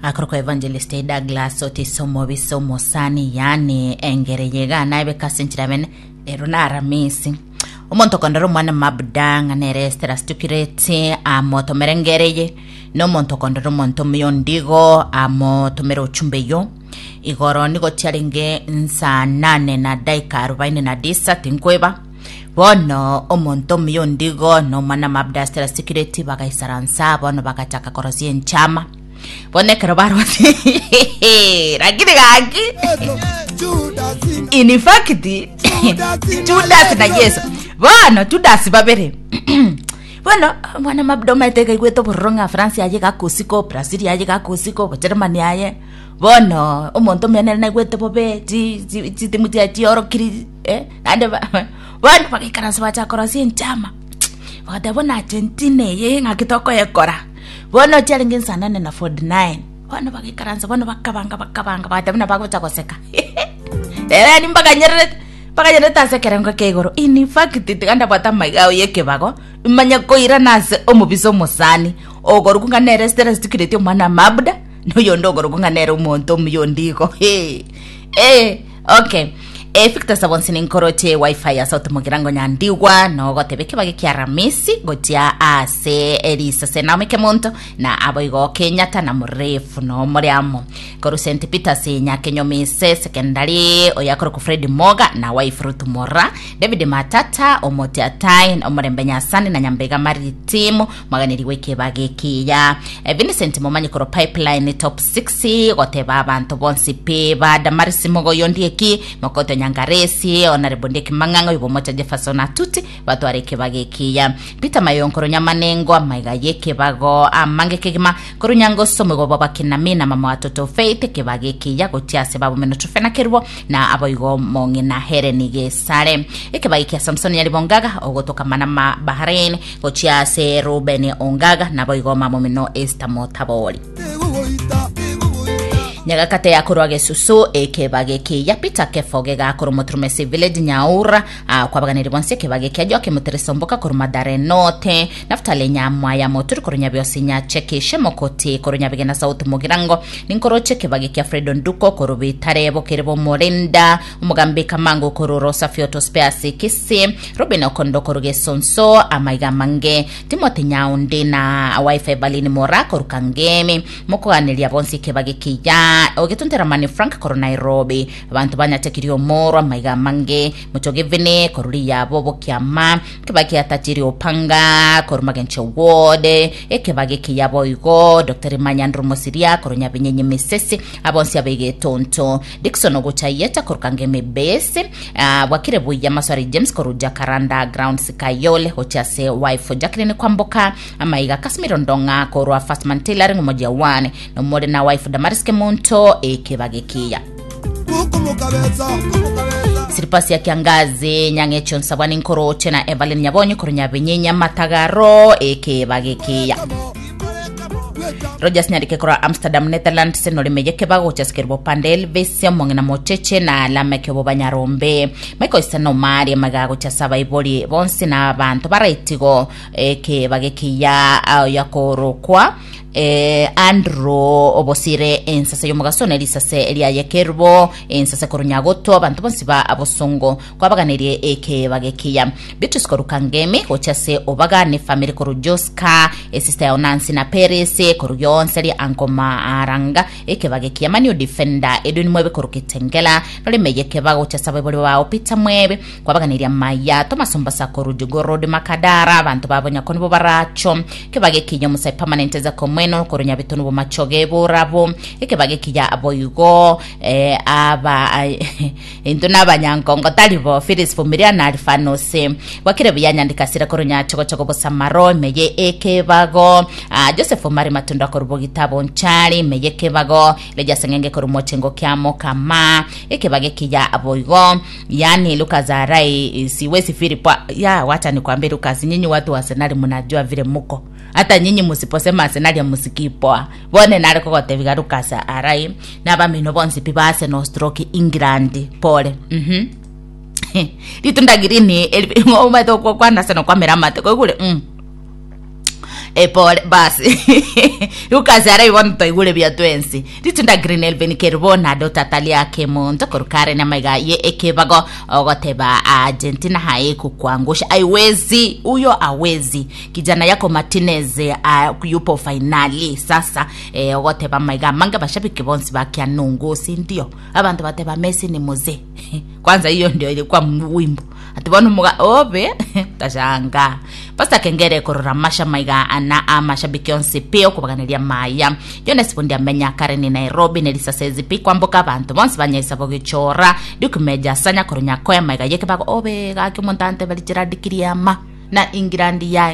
akoroko evangelist Douglas otisomo bisomo sani yani engere yega naibe kasinchiraben erunara misi omonto kondoro mwana mabdanga nerestera stupirete amoto merengereye no monto kondoro monto miondigo amoto mero chumbeyo igoro nigo tiarenge nsa 8 na daika 49 tinkweba bono omonto miondigo no mwana mabdastera security bagaisaransa bono bagachaka korosie nchama bone karabaro ragire gaki in fact Judas na Yesu bono Judas babere bono mwana mabdoma teka igweto boronga France yaje gakusiko Brazil yaje gakusiko Germany yaje bono omonto menene na igweto bobe ti timuti ati orokiri ande bono bakikaransa bacha korosie nchama bakabona Argentina ye ngakitoko yekora bono challenge sana na 49 bono bakikaransa bono bakabanga batabina bakucha koseka era ni mpaka tasekera ngo kegoro in fact tikanda bata maigao yeke bago imanya koira nase omubiso musani ogoro kunga restaurant security mwana mabda no yondo ogoro kunga nere umonto myondiko okay Fikta sabonsini nkoroche wifi ya sauti mugirango nyandiwa no gotebeke bage kiaramisi gotia ase elisa senameke monto na aboigo Kenyatta na murefu no moriamo koru St. Peter senya kenyomise secondary oyakoro ku Fred Moga na wife Ruth Mora David Matata omoti atain omorembenya sani na nyambega maritimu maganiri weke bage kiya Vincent Momanyi koro pipeline top 6 goteba abantu bonsi pe bada marisimo yondieki mokoto nyangaresi onaribondeki mangango yubomocha Jefferson atuti watu areke bagekiya Peter Mayonkoro nyamanengo amaiga yeke bago amange kegima korunyango somego baba kinamina mama watoto Faith kebagekiya gotiase babo meno trofena kerbo na aboigo mongi na herenige sare ekebagekiya Samson yalibongaga ogotoka manama Bahrain gotiase Ruben Ongaga na aboigo mamo meno Esther Motaboli nyagakate ya kurwage susu ekebageke ya Peter Kefoge ga koromotrumesi village Nyaura kwa baganiri bonse kebageke ajo kemuteresomboka koromadare note naftale nyamwa ya moturi koronya byosinya chekeshe mokote koronya bigena sauti mugirango ninkoroche kebageke Fredo Nduko korobitare bokerebo morenda umugambika mango kororo safioto space kisi Robin Okondo koroge sonso amaiga mange Timothy Nyaundi na wifi balini mora korukangemi moko anelia bonse kebageke ya ogituntera mani Frank koro Nairobi abantu banyatekirio moro amaiga mange muchoge vene koruri yabo bokyama kebaki atatiri opanga koro magenche wode ekebage kiyabo igo Dr. Manyandro Mosiria koro nyabinyenye mesesi abonsi abege tonto Dickson ogochayeta koro kangeme base wakire buya maswari James koro Jacaranda ground sikayole hochase wife Jacqueline Kwamboka amaiga Kasmiro Ndonga koro First Man Tailoring moja wane no mode na wife Damariske Monto ekebagekiya Siripasi ya kiangazi nyangecho nsabwani nkoroche na Evelyn Nyabonyi koro nyabinyenya matagaro ekebagekiya Rogers nyarike kora Amsterdam Netherlands senole mejeke bago chaskerbo pandel bese mongena mocheche na lameke bo banyarombe Michael Sano Mari magago chasaba iboli bonse na abantu baraitigo ke bagekiya yakorokwa Andro obosire ensase yomugasone lisase elia yekerbo ensase korunyagoto abantu bonsi ba abosongo kwa baganiriye eke bagekiya Beatrice korukangeme ochase obagane family korujoska sister ya Nancy na Paris koruyonseli ankoma aranga eke bagekiya manio defender eduni mwebe korukitengela nole meyeke bago chasaba iboli wa opita mwebe kwa baganiriya maya Thomas Mbasa korujugoro de Makadara abantu babonya konibo baracho ke bagekiya musai permanent za komwe no koronya bitonu bo machoge borabo ekebagekiya aboyugo aba induna abanyankongo talibo Phyllis Fumiria na Alfanose wakire byanyandika sira koronya chogo bosamaro meye ekebago Joseph Mari Matunda korubo gitabo nchali meye kebago leja sengenge korumochengo kyamo kama ekebagekiya aboyugo yani Lucas Arai siwezi filipa ya wacha nikwambie Lucas nyinyi watu wa Arsenal mnajua vile muko hata nyinyi musiposema Arsenal ya musikipoa bone nare kokote vigarukasa Arai naba mino bonsi pibase no stroke England pole litunda girini ngoma to kwa nasa no kamera mate ko kule pole basi Lucas ara ibonto igule bya twensi ditunda Green Elven kerubona dota talia kemonto korukare na maiga ye ekebago ogoteba Argentina haiku kuangusha aiwezi uyo awezi kijana yako Martinez yupo finali sasa ogoteba maiga manga bashabiki bonsi bakia nungu si ndio abantu bateba Messi ni muze kwanza hiyo ndio ilikuwa wimbo atibona muga obe tashanga pasta kengere kororamasha maiga ana amashabiki onse peo kubaganiria maya Jonas Bundi amenya Karen Nairobi nelisa sezi pi kwamboka abantu bonse banyesa bogichora dikumeja sanya koronya koya maiga yeke bago obe ga kimontante bali jiradikiria ma na ingirandi ya